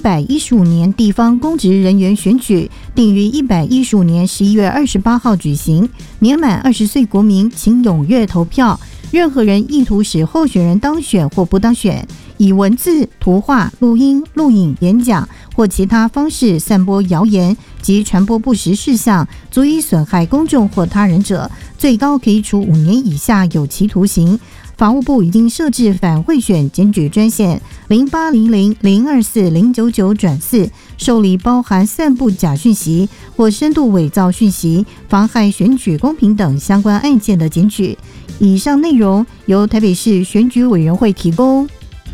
115年地方公职人员选举定于115年11月28号举行，年满20岁国民请踊跃投票。任何人意图使候选人当选或不当选，以文字、图画、录音、录影、演讲或其他方式散播谣言及传播不实事项，足以损害公众或他人者，最高可以处5年以下有期徒刑。法务部已经设置反贿选检举专线0800-024-099-4，受理包含散布假讯息或深度伪造讯息、妨害选举公平等相关案件的检举。以上内容由台北市选举委员会提供。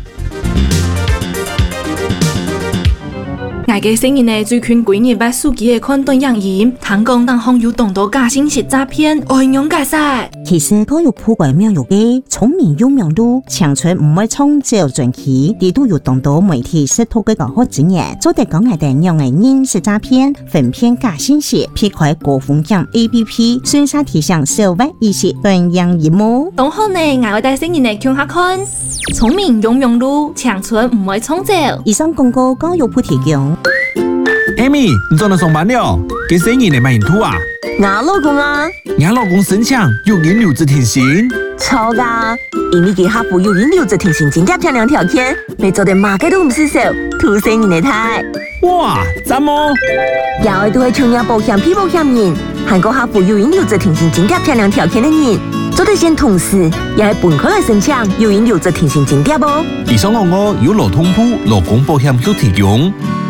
外界承认呢，最近几日把手机的款段样言，听讲当方有动到假信息诈骗，应用解释。 其实都有普管妙有嘅聪明有名度，长春唔会冲照传奇，地都有动到媒体识图嘅搞好经验，做得讲系定让人认识诈骗、分骗假信息，撇开高风险 APP， 宣传提倡消费意识，断样业务。 当好呢，外界承认呢，看下看，聪明有名度，长春唔会冲照。 以上广告交由普提供。 Amy， 你做到上班了？给生意你买图啊？ 我老公啊， 我老公申请有引流之甜心。 错噶，因为给客户有引流之甜心，真正漂亮条件，没做得马个都唔失手，图生意的太。 哇，怎么？ 有都会创业保险、批保险人，韩国客户有引流之甜心，真正漂亮条件的人，做得先同时，也系本科来申请有引流之甜心真正啵。 以上我有劳通铺、劳工保险局提供。